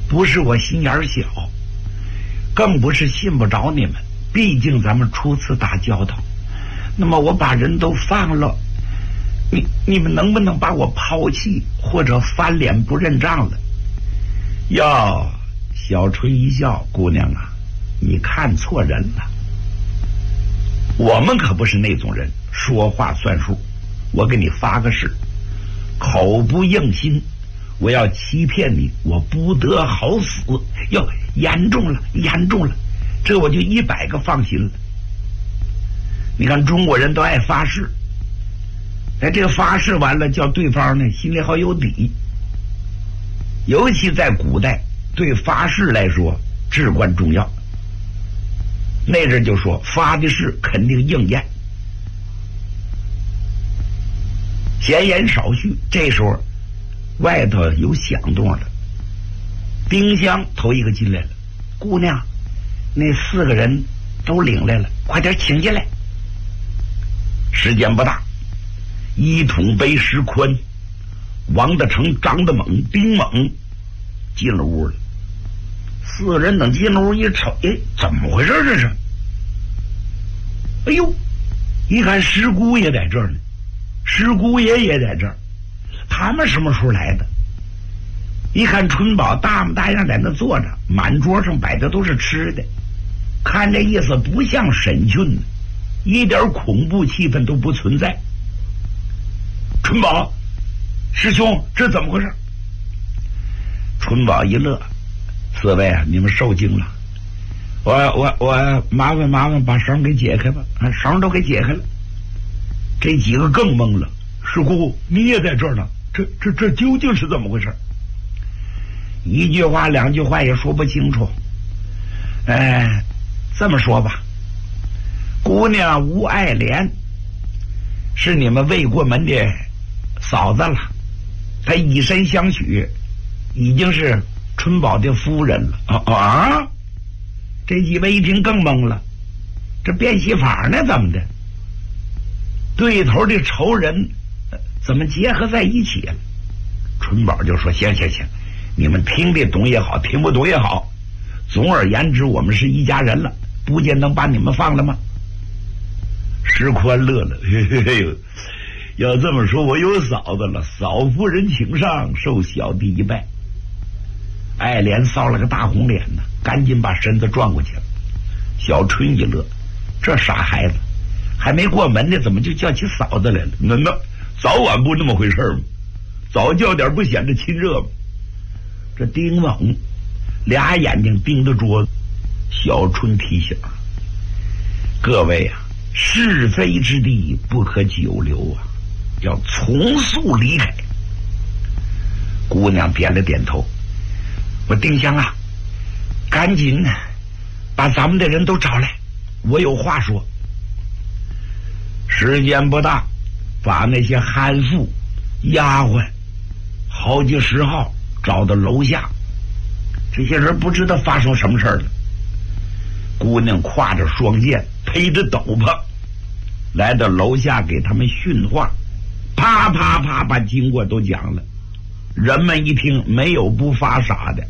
不是我心眼小，更不是信不着你们，毕竟咱们初次打交道。那么我把人都放了，你们能不能把我抛弃，或者翻脸不认账了？哟，小春一笑，姑娘啊，你看错人了。我们可不是那种人，说话算数。我给你发个誓，口不应心，我要欺骗你，我不得好死。哟，严重了，严重了，这我就100个放心了。你看中国人都爱发誓，哎，这个发誓完了叫对方呢心里好有底，尤其在古代，对发誓来说至关重要。那阵就说发的誓肯定应验。闲言少叙，这时候外头有响动了，丁香头一个进来了。姑娘，那4个人都领来了，快点请进来。时间不大，一统杯石宽、王德成、张德猛、丁猛进了屋了。4个人等进了屋一瞅，哎，怎么回事这是？哎呦，一看石姑也在这儿呢，石姑爷也在这儿，他们什么时候来的？一看春宝大模大样在那坐着，满桌上摆的都是吃的，看这意思不像审讯呢，一点恐怖气氛都不存在。春宝，师兄，这怎么回事？春宝一乐，4位啊，你们受惊了，我麻烦把绳给解开吧，绳都给解开了。这几个更懵了，师姑你也在这儿呢，这究竟是怎么回事？一句话2句话也说不清楚。这么说吧，姑娘吴爱莲是你们未过门的嫂子了，她以身相许，已经是春宝的夫人了。这几位一听更懵了，这变戏法呢怎么的？对头的仇人怎么结合在一起了？春宝就说行，你们听得懂也好，听不懂也好，总而言之我们是一家人了，不见能把你们放了吗？石宽乐了，嘿呦，要这么说我有嫂子了，嫂夫人请上，受小弟一拜。爱莲臊了个大红脸呢，赶紧把身子转过去了。小春一乐，这傻孩子还没过门呢，怎么就叫起嫂子来了？那早晚不那么回事吗？早叫点不显得亲热吗？这丁猛俩眼睛盯着桌子。小春提醒各位啊，是非之地不可久留啊，要从速离开。姑娘点了点头，我丁香啊，赶紧把咱们的人都找来，我有话说。时间不大，把那些悍妇丫鬟好几10号找到楼下，这些人不知道发生什么事了。姑娘挎着双剑，披着斗篷，来到楼下给他们训话，啪啪啪把经过都讲了。人们一听，没有不发傻的。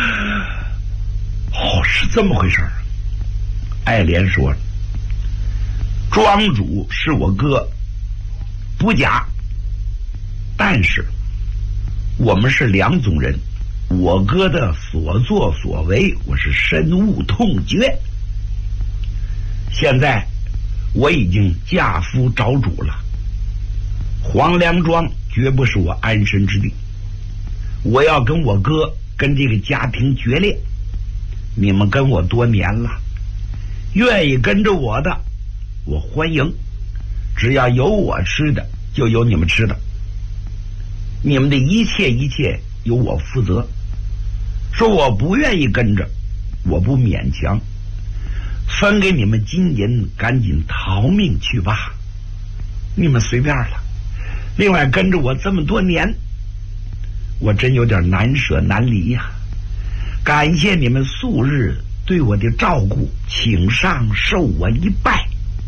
是这么回事。爱莲说了，庄主是我哥，不假，但是我们是2种人，我哥的所作所为我是深恶痛绝。现在我已经嫁夫找主了，黄梁庄绝不是我安身之地，我要跟我哥跟这个家庭决裂。你们跟我多年了，愿意跟着我的我欢迎，只要有我吃的就有你们吃的，你们的一切由我负责。说我不愿意跟着，我不勉强，分给你们金银，赶紧逃命去吧，你们随便了。另外跟着我这么多年，我真有点难舍难离呀，感谢你们素日对我的照顾，请上受我一拜。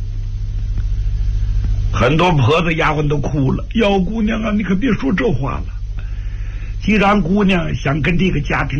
很多婆子丫鬟都哭了，姚姑娘啊，你可别说这话了，既然姑娘想跟这个家庭